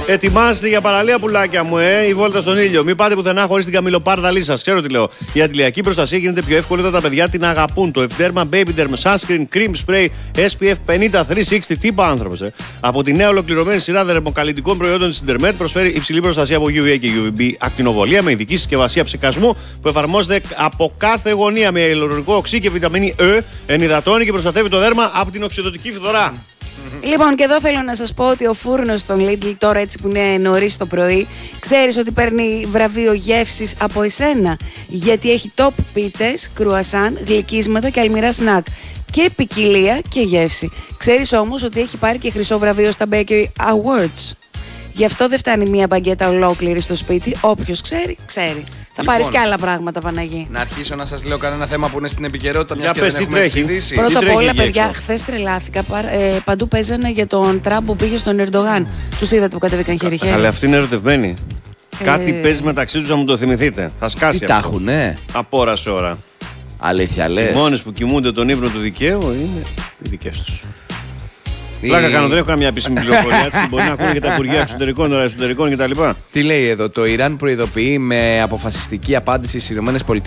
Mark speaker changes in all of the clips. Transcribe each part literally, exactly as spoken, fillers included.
Speaker 1: Ετοιμάστε για παραλία, πουλάκια μου, ε! Η βόλτα στον ήλιο. Μην πάτε πουθενά χωρίς την καμιλοπάρδαλή σας. Ξέρω τι λέω. Η αντιλιακή προστασία γίνεται πιο εύκολη όταν τα παιδιά την αγαπούν. Το Ευτέρμα Baby Derm Sunscreen Cream Spray ες πι εφ πενήντα τριακόσια εξήντα. Τι είπα άνθρωπος, ε! Από τη νέα ολοκληρωμένη σειρά δερμοκαλλιτικών προϊόντων της Intermet προσφέρει υψηλή προστασία από γιου βι έι και γιου βι μπι ακτινοβολία με ειδική συσκευασία ψεκασμού που εφαρμόζεται από κάθε γωνία με υαλουρονικό οξύ και βιταμίνη Ε, ενυδατώνει και προστατεύει το δέρμα από την οξυδοτική φθορά.
Speaker 2: Λοιπόν, και εδώ θέλω να σας πω ότι ο φούρνος των Lidl, τώρα έτσι που είναι νωρίς το πρωί, ξέρεις ότι παίρνει βραβείο γεύσης από εσένα. Γιατί έχει top πίτες, κρουασάν, γλυκίσματα και αλμυρά σνακ. Και ποικιλία και γεύση. Ξέρεις όμως ότι έχει πάρει και χρυσό βραβείο στα Bakery Awards. Γι' αυτό δεν φτάνει μία μπαγκέτα ολόκληρη στο σπίτι. Όποιος ξέρει, ξέρει. Θα λοιπόν, πάρεις και άλλα πράγματα, Παναγί.
Speaker 3: Να αρχίσω να σας λέω κανένα θέμα που είναι στην επικαιρότητα, μιας
Speaker 1: για
Speaker 3: και
Speaker 1: πες,
Speaker 3: δεν
Speaker 1: τι
Speaker 3: έχουμε
Speaker 1: τρέχει.
Speaker 2: Πρώτα απ' όλα, παιδιά,
Speaker 1: έξω.
Speaker 2: χθες τρελάθηκα. Ε, παντού παίζανε για τον Τραμπ που πήγε στον Ερντογάν. Τους είδατε που κατέβηκαν χέρι-χέρι.
Speaker 1: Αλλά αυτοί είναι ερωτευμένοι. Ε... Κάτι παίζει μεταξύ τους να μου το θυμηθείτε. Θα σκάσει.
Speaker 3: Τι τα έχουνε.
Speaker 1: Απόρασε ώρα.
Speaker 3: Αλήθεια λες.
Speaker 1: Οι μόνες που κοιμούνται τον ύπνο του δικαίου είναι οι δικές τους. Πλάκα κάνω, δεν έχω καμιά επίσημη πληροφορία. Έτσι, μπορεί να ακούνε και τα Υπουργεία Εξωτερικών, τώρα Εσωτερικών κτλ.
Speaker 3: Τι λέει εδώ, το Ιράν προειδοποιεί με αποφασιστική απάντηση στις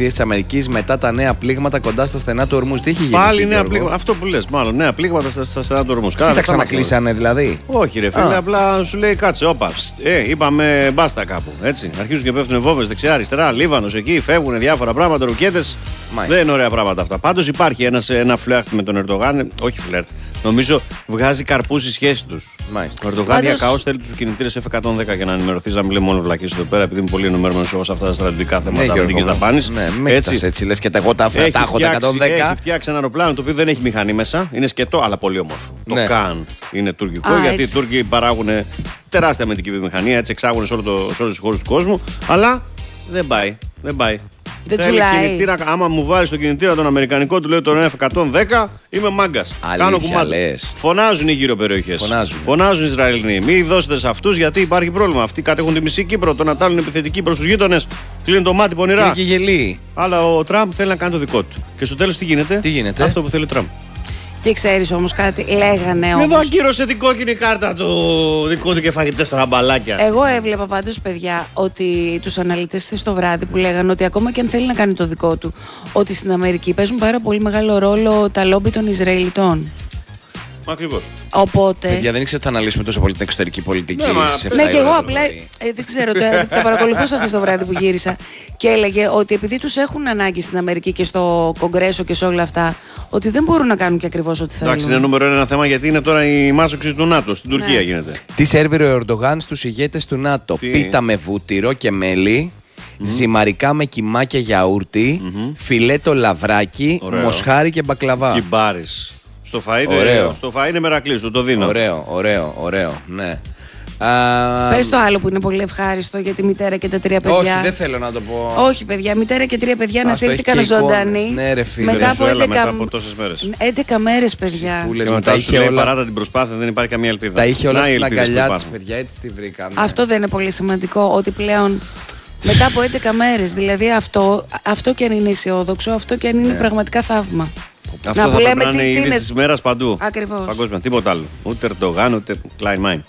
Speaker 3: ΗΠΑ μετά τα νέα πλήγματα κοντά στα στενά του Ορμούζ. Τι έχει γίνει?
Speaker 1: Πάλι νέα πλήγματα. Αυτό που λες, μάλλον νέα πλήγματα στα, στα στενά του Ορμούζ.
Speaker 3: Τι τα ξανακλείσανε δηλαδή?
Speaker 1: Όχι, ρε φίλε, απλά σου λέει κάτσε, όπα. Ε, είπαμε μπάστα κάπου. Έτσι. Αρχίζουν και πέφτουν βόμβες δεξιά, αριστερά, Λίβανος εκεί, φεύγουν διάφορα πράγματα, ρουκέτες. Δεν είναι ωραία πράγματα αυτά. Πάντως υπάρχει ένας, ένα φλερτ με τον Ερντογάν. Όχι φλερτ. Νομίζω βγάζει καρπούς η σχέση τους. Ο Ερντογάν διακαώς θέλει τους κινητήρες εφ εκατόν δέκα για να ενημερωθεί, να μην λέει μόνο βλακίες εδώ πέρα, επειδή είμαι πολύ ενημερωμένος σε αυτά τα στρατιωτικά θέματα αμυντικής δαπάνης.
Speaker 3: Ναι, μην έτσι. έτσι λες και εγώ τα έχω τα εκατόν δέκα.
Speaker 1: Έχει φτιάξει ένα αεροπλάνο το οποίο δεν έχει μηχανή μέσα, είναι σκετό αλλά πολύ όμορφο.
Speaker 3: Ναι.
Speaker 1: Το Καν είναι τουρκικό,
Speaker 2: Α,
Speaker 1: γιατί
Speaker 2: έτσι.
Speaker 1: οι Τούρκοι παράγουν τεράστια αμυντική βιομηχανία, έτσι εξάγουν σε, όλο το, σε όλες τις χώρες του κόσμου, αλλά δεν πάει. Δεν πάει.
Speaker 2: Δεν
Speaker 1: Θέλει
Speaker 2: τσουλάει.
Speaker 1: κινητήρα, άμα μου βάλει το κινητήρα τον Αμερικανικό, του λέει τον εφ εκατόν δέκα, είμαι μάγκας. Κάνω κουμάντο. Φωνάζουν οι γύρω περιοχές.
Speaker 3: Φωνάζουν.
Speaker 1: Φωνάζουν οι Ισραηλινοί. Μην δώσετε σε αυτούς γιατί υπάρχει πρόβλημα. Αυτοί κατέχουν τη μισή Κύπρο. Το Νατάλ είναι επιθετική προς τους γείτονες. Κλείνουν το μάτι πονηρά.
Speaker 3: Και γελί.
Speaker 1: Αλλά ο Τραμπ θέλει να κάνει το δικό του. Και στο τέλος τι γίνεται?
Speaker 3: Τι γίνεται?
Speaker 1: Αυτό που θέλει ο Τραμπ.
Speaker 2: Και ξέρεις όμως κάτι, λέγανε όμως.
Speaker 1: Εδώ ακύρωσε την κόκκινη κάρτα του δικού του και φάγει τέσσερα μπαλάκια.
Speaker 2: Εγώ έβλεπα πάντως, παιδιά, ότι τους αναλυτές χθες το βράδυ που λέγανε ότι ακόμα και αν θέλει να κάνει το δικό του, ότι στην Αμερική παίζουν πάρα πολύ μεγάλο ρόλο τα λόμπι των Ισραηλιτών.
Speaker 1: Ακριβώς.
Speaker 2: Οπότε.
Speaker 3: Παιδιά, δεν ήξερα ότι θα αναλύσουμε τόσο πολύ την εξωτερική πολιτική.
Speaker 1: Ναι, μα...
Speaker 3: σε
Speaker 2: Ναι, και εγώ
Speaker 3: το
Speaker 2: απλά.
Speaker 3: πρωί.
Speaker 2: Ε, δεν ξέρω, το, τα παρακολουθούσα χθες το βράδυ που γύρισα. Και έλεγε ότι επειδή τους έχουν ανάγκη στην Αμερική και στο Κογκρέσο και σε όλα αυτά, ότι δεν μπορούν να κάνουν και ακριβώς ό,τι θέλουν.
Speaker 1: Εντάξει, είναι νούμερο ένα θέμα γιατί είναι τώρα η μάσοξη του ΝΑΤΟ. Στην Τουρκία
Speaker 2: Ναι.
Speaker 1: γίνεται.
Speaker 3: Τι σερβίρε ο Ερντογάν στους ηγέτες του ΝΑΤΟ?
Speaker 1: Τι?
Speaker 3: Πίτα με βούτυρο και μέλι, mm-hmm. ζυμαρικά με κιμά και γιαούρτι, mm-hmm. φιλέτο λαβράκι,
Speaker 1: Ωραίο.
Speaker 3: μοσχάρι και μπακλαβά.
Speaker 1: Κυμπάρης. Στο φαΐ,
Speaker 3: Ωραίο.
Speaker 1: στο φαΐ είναι μερακλής του, το δίνω.
Speaker 3: Ωραίο, ωραίο, ωραίο, ναι. Α,
Speaker 2: Πες το άλλο που είναι πολύ ευχάριστο για τη μητέρα και τα τρία παιδιά.
Speaker 3: όχι, δεν θέλω να το πω.
Speaker 2: Όχι, παιδιά, μητέρα και τρία παιδιά να
Speaker 3: Άστο,
Speaker 2: σύρθηκαν
Speaker 3: έχει και
Speaker 2: ζωντανοί.
Speaker 3: εικόνες. Ναι, ρε φίλε.
Speaker 2: μετά, από
Speaker 1: Βενεζουέλα,
Speaker 2: έντεκα...
Speaker 1: μετά από τόσες μέρες.
Speaker 2: έντεκα μέρες, παιδιά.
Speaker 3: Σικούλες
Speaker 1: Και
Speaker 3: μου,
Speaker 1: μετά
Speaker 3: τα
Speaker 1: σου
Speaker 3: είχε
Speaker 1: λέει
Speaker 3: όλα,
Speaker 1: παράτα την προσπάθεια δεν υπάρχει καμία ελπίδα.
Speaker 3: τα είχε όλα
Speaker 1: Να οι
Speaker 3: στην
Speaker 1: ελπίδες που
Speaker 3: αγκαλιά της,
Speaker 1: υπάρχουν.
Speaker 3: παιδιά, έτσι τη βρήκαν.
Speaker 2: Αυτό δεν είναι πολύ σημαντικό, ότι πλέον μετά από έντεκα μέρες, δηλαδή αυτό, αυτό και αν είναι αισιόδοξο, αυτό και αν είναι πραγματικά θαύμα.
Speaker 1: Αυτό
Speaker 2: να
Speaker 1: θα
Speaker 2: που
Speaker 1: πρέπει
Speaker 2: λέμε
Speaker 1: να
Speaker 2: τι,
Speaker 1: είναι η
Speaker 2: τι
Speaker 1: είδηση
Speaker 2: είναι.
Speaker 1: της μέρας παντού.
Speaker 2: Ακριβώς.
Speaker 1: Παγκόσμια, τίποτα άλλο. Ούτε Ερντογάν, ούτε Klein Mind.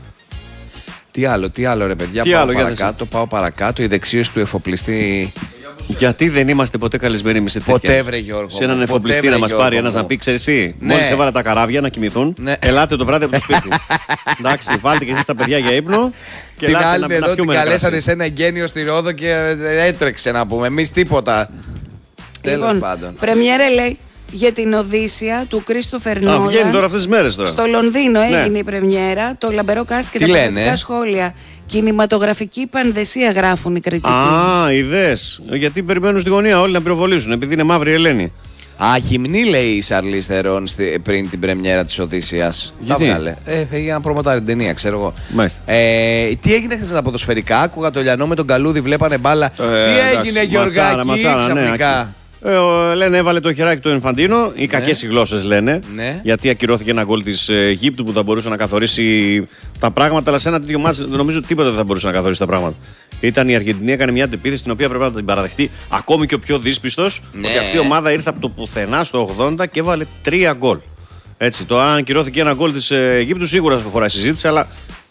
Speaker 3: Τι άλλο, τι άλλο ρε παιδιά,
Speaker 1: Τι
Speaker 3: πάω
Speaker 1: άλλο, για
Speaker 3: παρακάτω, πάω παρακάτω. Η δεξίωση του εφοπλιστή.
Speaker 1: Γιατί δεν είμαστε ποτέ καλεσμένοι εμείς σε τέτοια?
Speaker 3: Ποτέ, βρε Γιώργο.
Speaker 1: Σε έναν
Speaker 3: μου,
Speaker 1: εφοπλιστή
Speaker 3: ποτέ,
Speaker 1: να
Speaker 3: βρε,
Speaker 1: μας
Speaker 3: Γιώργο
Speaker 1: πάρει ένας
Speaker 3: μου.
Speaker 1: να πει: Ξέρεις τι,
Speaker 3: Ναι.
Speaker 1: μόλις έβαλα τα καράβια να κοιμηθούν,
Speaker 3: Ναι.
Speaker 1: ελάτε το βράδυ από το σπίτι. Εντάξει, βάλτε και εσείς τα παιδιά για ύπνο. Και
Speaker 3: Την
Speaker 1: ελάτε
Speaker 3: άλλη
Speaker 1: να- να
Speaker 3: εδώ την
Speaker 1: πιούμε ένα
Speaker 3: καλέσανε
Speaker 1: κρασί.
Speaker 3: σε ένα εγγένειο στη Ρόδο και ε, έτρεξε να πούμε. Εμείς τίποτα. Τέλος
Speaker 2: Λοιπόν,
Speaker 3: πάντων.
Speaker 2: πρεμιέρα λέει για την Οδύσσια του Κρίστοφερ
Speaker 1: Α, βγαίνει
Speaker 2: Νόλαν.
Speaker 1: τώρα αυτές τις μέρες τώρα.
Speaker 2: Στο Λονδίνο
Speaker 1: Ναι.
Speaker 2: έγινε η πρεμιέρα, το λαμπερό cast και
Speaker 3: Τι
Speaker 2: τα
Speaker 3: λένε,
Speaker 2: πολιτικά
Speaker 3: ε?
Speaker 2: σχόλια. Κινηματογραφική πανδεσία γράφουν οι κριτικοί.
Speaker 1: Α, ιδέες. Γιατί περιμένουν στη γωνία όλοι να πυροβολήσουν, επειδή είναι μαύρη Ελένη.
Speaker 3: Α, γυμνή λέει η Σαρλίς Θερόν στη- πριν την πρεμιέρα της Οδύσσιας.
Speaker 1: Γιατί?
Speaker 3: Τα βγάλε. Ε, για να προμοτάρει την ταινία, ξέρω εγώ.
Speaker 1: Μάλιστα.
Speaker 3: Ε, τι έγινε χθες με τα ποδοσφαιρικά? Άκουγα το Λιανό με τον Καλούδη, βλέπανε μπάλα.
Speaker 1: Ε,
Speaker 3: τι
Speaker 1: εντάξει,
Speaker 3: έγινε,
Speaker 1: ματσάρα,
Speaker 3: Γεωργάκη,
Speaker 1: ματσάρα, ναι,
Speaker 3: ξαφνικά.
Speaker 1: Ε, ο, λένε έβαλε το χεράκι του Ενφαντίνο. Οι κακές οι γλώσσες λένε.
Speaker 3: Ναι.
Speaker 1: Γιατί ακυρώθηκε ένα γκολ της ε, Αιγύπτου που θα μπορούσε να καθορίσει τα πράγματα. Αλλά σε ένα τέτοιο μάτς νομίζω τίποτα δεν θα μπορούσε να καθορίσει τα πράγματα. Ήταν η Αργεντινή, έκανε μια αντεπίθεση την οποία πρέπει να την παραδεχτεί ακόμη και ο πιο δύσπιστος.
Speaker 3: Ναι.
Speaker 1: Ότι αυτή η ομάδα ήρθε από το πουθενά στο ογδόντα και έβαλε τρία γκολ. Έτσι, το αν ακυρώθηκε ένα γκολ της ε, Αιγύπτου σίγουρα θα χωράει συζήτηση, αλλά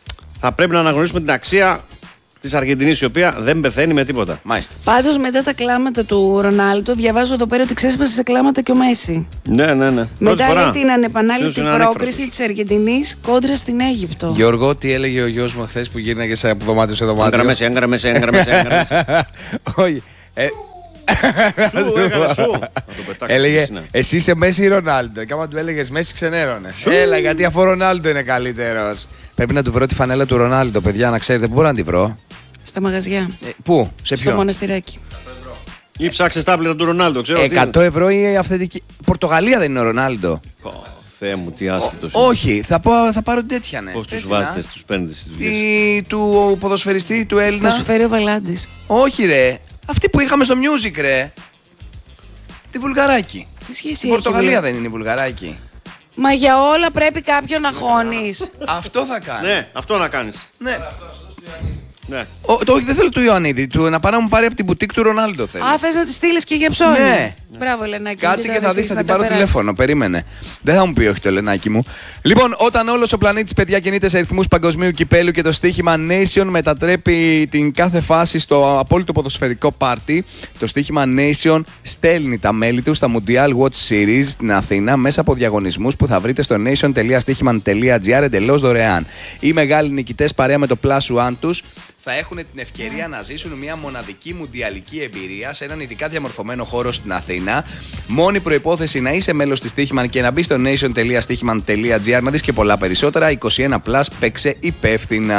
Speaker 1: θα πρέπει να αναγνωρίσουμε την αξία της Αργεντινής, η οποία δεν πεθαίνει με τίποτα.
Speaker 3: Μάλιστα.
Speaker 2: Πάντως μετά τα κλάματα του Ρονάλντο, διαβάζω εδώ πέρα ότι ξέσπασε σε κλάματα και ο Μέση.
Speaker 1: Ναι, ναι, ναι.
Speaker 2: Μετά
Speaker 1: φορά.
Speaker 2: για την ανεπανάληπτη
Speaker 1: είναι
Speaker 2: πρόκριση της Αργεντινής κόντρα στην Αίγυπτο.
Speaker 3: Γιώργο, τι έλεγε ο γιος μου χθες που γύρναγε σε από δωμάτιο σε δωμάτιο?
Speaker 1: Έγκραμεσαι, έγκραμεσαι, έγκραμεσαι.
Speaker 3: Όχι. Ε,
Speaker 1: Σου έκανε σου.
Speaker 3: Έλεγε, εσύ είσαι Μέση ή Ρονάλντο. Και άμα του έλεγε Μέση, ξενέρωνε. Έλα, γιατί αφού ο Ρονάλντο είναι καλύτερο. Πρέπει να του βρω τη φανέλα του Ρονάλντο, παιδιά, να ξέρετε. Πού μπορώ να τη βρω?
Speaker 2: Στα μαγαζιά.
Speaker 3: Ε, πού, σε
Speaker 2: Στο
Speaker 3: ποιο?
Speaker 2: μοναστηράκι.
Speaker 1: Ή ψάξε τα άπλυτα του Ρονάλντο, ξέρω.
Speaker 3: εκατό ευρώ ή αυθεντική. Πορτογαλία δεν είναι ο Ρονάλντο.
Speaker 1: Θεέ μου, τι άσχετο.
Speaker 3: Όχι, θα, πω, θα πάρω τέτοια, ναι.
Speaker 1: Πώ του
Speaker 3: Τέτοια.
Speaker 1: βάζετε, του παίρνετε στι δουλειέ.
Speaker 3: Τι, του ποδοσφαιριστή, του Έλληνα.
Speaker 2: Θα σου φέρει ο Βαλάντης.
Speaker 3: Όχι, ρε. Αυτή που είχαμε στο music, ρε. Τη Βουλγαράκη.
Speaker 2: Τι σχέση
Speaker 3: Η
Speaker 2: έχει?
Speaker 3: Πορτογαλία
Speaker 2: βλέ-
Speaker 3: δεν είναι η Βουλγαράκη.
Speaker 2: Μα για όλα πρέπει κάποιον να χώνεις.
Speaker 3: Αυτό θα κάνει.
Speaker 1: Ναι, αυτό να κάνει.
Speaker 3: Ναι.
Speaker 1: Ναι.
Speaker 3: Ο, το, όχι, δεν θέλω του Ιωαννίδη. Του, να πάρει να μου πάρει από την μπουτίκ του Ρονάλντο θέλω.
Speaker 2: Α, θες να τη στείλεις και για ψώνια.
Speaker 3: Ναι.
Speaker 2: Μπράβο, Ελενάκη.
Speaker 3: Κάτσε
Speaker 2: κοίτα,
Speaker 3: και θα δεις,
Speaker 2: στείλεις
Speaker 3: θα την
Speaker 2: τα
Speaker 3: πάρω
Speaker 2: περάσεις.
Speaker 3: τηλέφωνο. Περίμενε. Δεν θα μου πει όχι το Ελενάκι μου. Λοιπόν, όταν όλος ο πλανήτης, παιδιά, κινείται σε ρυθμούς παγκοσμίου κυπέλου και το στοίχημα Nation μετατρέπει την κάθε φάση στο απόλυτο ποδοσφαιρικό πάρτι, το στοίχημα Nation στέλνει τα μέλη του στα Mundial Watch Series στην Αθήνα μέσα από διαγωνισμούς που θα βρείτε στο nation τελεία στοίχημα τελεία gr εντελώς δωρεάν. Οι μεγάλοι νικητές παρέα με το Plus One τους θα έχουν την ευκαιρία να ζήσουν μια μοναδική μουντιαλική εμπειρία σε έναν ειδικά διαμορφωμένο χώρο στην Αθήνα. Μόνη προϋπόθεση να είσαι μέλος της Στοίχημαν και να μπει στο nation τελεία στοίχημαν τελεία gr να δεις και πολλά περισσότερα. είκοσι ένα πλας, παίξε υπεύθυνα.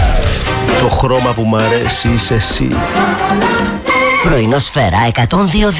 Speaker 4: Το χρώμα που μ' αρέσει είσαι εσύ.
Speaker 5: Πρωινό Σφαίρα εκατόν δύο κόμμα δύο.